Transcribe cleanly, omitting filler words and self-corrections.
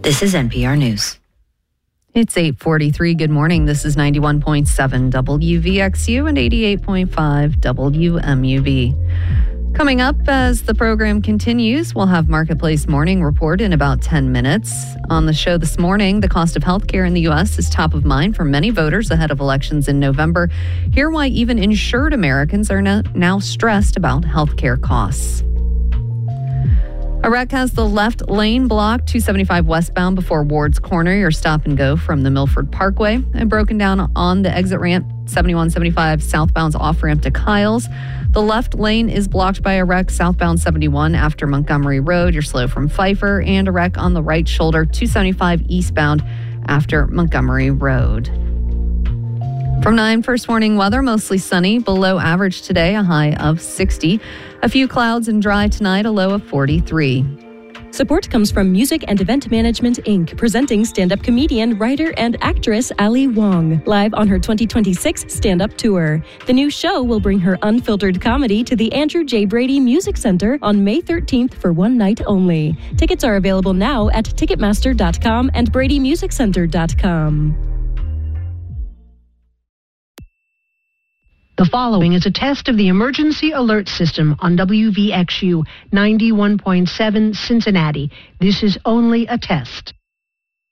This is NPR News. It's 8:43. Good morning. This is 91.7 WVXU and 88.5 WMUV. Coming up as the program continues, we'll have Marketplace Morning Report in about 10 minutes. On the show this morning, the cost of healthcare in the U.S. is top of mind for many voters ahead of elections in November. Hear why even insured Americans are now stressed about healthcare costs. A wreck has the left lane blocked, 275 westbound before Ward's Corner, your stop and go from the Milford Parkway, and broken down on the exit ramp, 7175 southbound's off-ramp to Kyles. The left lane is blocked by a wreck southbound 71 after Montgomery Road. You're slow from Pfeiffer, and a wreck on the right shoulder, 275 eastbound after Montgomery Road. From 9, first warning weather, mostly sunny, below average today, a high of 60. A few clouds and dry tonight, a low of 43. Support comes from Music and Event Management, Inc., presenting stand-up comedian, writer, and actress Ali Wong, live on her 2026 stand-up tour. The new show will bring her unfiltered comedy to the Andrew J. Brady Music Center on May 13th for one night only. Tickets are available now at Ticketmaster.com and BradyMusicCenter.com. The following is a test of the emergency alert system on WVXU 91.7 Cincinnati. This is only a test.